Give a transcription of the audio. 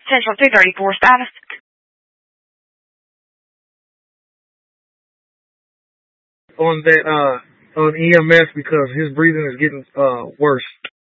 Central 234 status. On EMS because his breathing is getting worse.